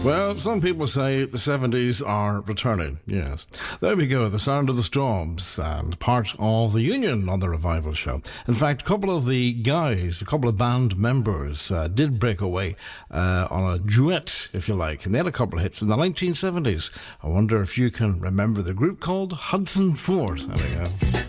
Well, some people say the 70s are returning, yes. There we go, the sound of the Storms, and part of the Union on the Revival Show. In fact, a couple of the guys, a couple of band members did break away on a duet, if you like, and they had a couple of hits in the 1970s. I wonder if you can remember the group called Hudson Ford. There we go.